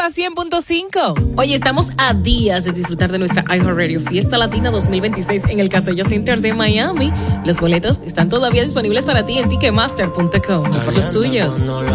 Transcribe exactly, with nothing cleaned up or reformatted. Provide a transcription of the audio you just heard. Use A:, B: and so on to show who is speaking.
A: Rumba cien punto cinco.
B: Oye, estamos a días de disfrutar de nuestra iHeartRadio Fiesta Latina dos mil veintiséis en el Casello Center de Miami. Los boletos están todavía disponibles para ti en ticketmaster punto com. Por los tuyos.